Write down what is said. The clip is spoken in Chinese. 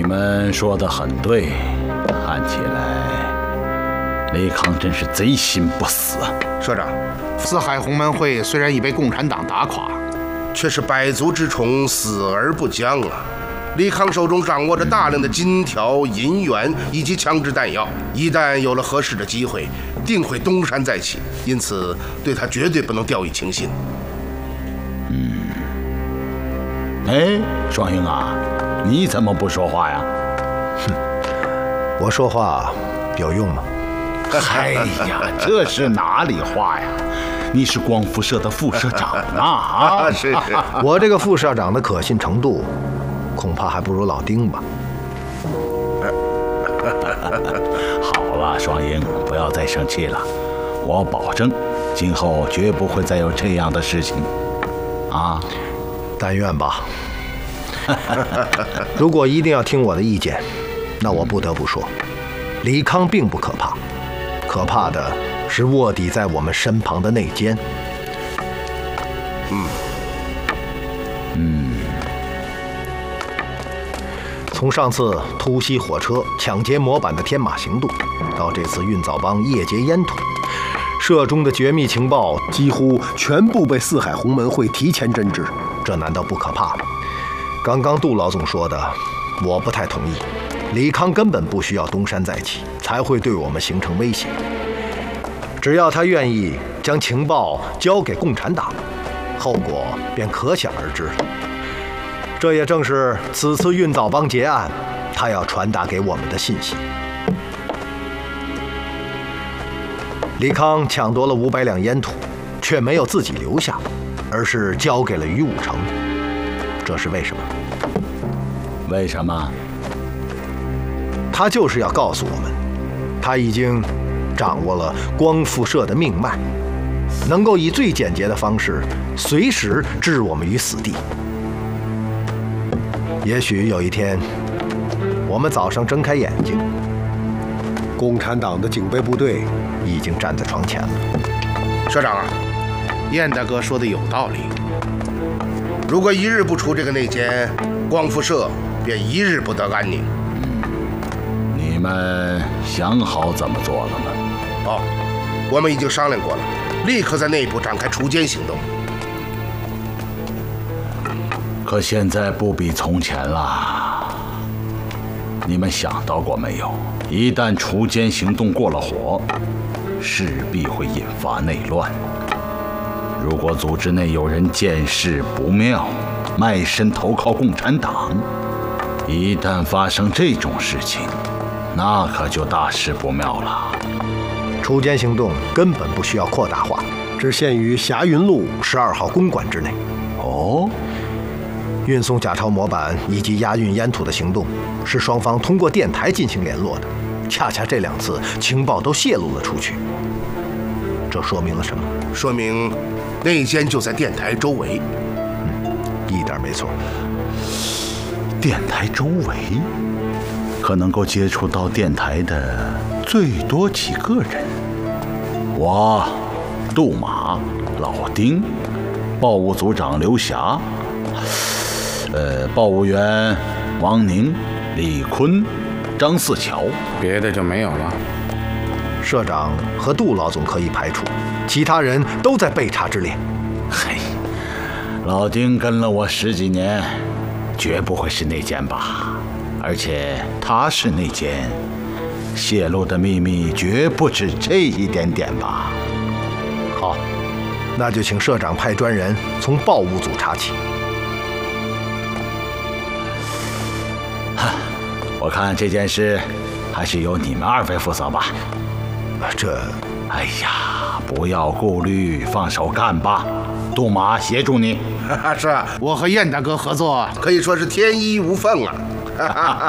们说的很对，看起来李康真是贼心不死啊！ 社长，四海鸿门会虽然已被共产党打垮，却是百足之虫，死而不僵啊！李康手中掌握着大量的金条、银元以及枪支弹药，一旦有了合适的机会，定会东山再起。因此，对他绝对不能掉以轻心。 哎，双英啊，你怎么不说话呀？ 哼，我说话有用吗？ 哎呀，这是哪里话呀？你是光复社的副社长啊！ 是， 我这个副社长的可信程度，恐怕还不如老丁吧。 好了，双英，不要再生气了，我保证，今后绝不会再有这样的事情。啊， 但愿吧。如果一定要听我的意见，那我不得不说，李康并不可怕，可怕的是卧底在我们身旁的内奸。从上次突袭火车、抢劫模板的天马行动，到这次运枣帮夜劫烟土，社中的绝密情报几乎全部被四海鸿门会提前侦知，这难道不可怕吗？刚刚杜老总说的，我不太同意。李康根本不需要东山再起，才会对我们形成威胁。只要他愿意将情报交给共产党，后果便可想而知了。这也正是此次运枣帮劫案，他要传达给我们的信息。李康抢夺了500两烟土，却没有自己留下，而是交给了于武成。这是为什么？ 为什么？ 他就是要告诉我们，他已经掌握了光复社的命脉，能够以最简洁的方式随时置我们于死地。也许有一天，我们早上睁开眼睛，共产党的警备部队已经站在床前了。 社长啊，燕大哥说的有道理。如果一日不除这个内奸，光复社便一日不得安宁。 你们想好怎么做了吗？ 哦，我们已经商量过了，立刻在内部展开除奸行动。 可现在不比从前了。你们想到过没有？一旦除奸行动过了火，势必会引发内乱。如果组织内有人见势不妙，卖身投靠共产党，一旦发生这种事情，那可就大事不妙了。 除奸行动根本不需要扩大化，只限于霞云路12号公馆之内。 哦， 运送假钞模板以及押运烟土的行动，是双方通过电台进行联络的。恰恰这2次情报都泄露了出去，这说明了什么？ 说明内奸就在电台周围。 一点没错。 电台周围可能够接触到电台的最多几个人。我、杜马、老丁、报务组长刘霞，报务员王宁、李坤、张四桥， 别的就没有了。 社长和杜老总可以排除，其他人都在被查之列。 嘿，老丁跟了我10几年，绝不会是内奸吧？而且他是内奸，泄露的秘密绝不止这一点点吧？ 好，那就请社长派专人从报务组查起。 我看这件事还是由你们2位负责吧。哎呀，不要顾虑，放手干吧。杜马协助你。 是啊，我和燕大哥合作可以说是天衣无缝啊。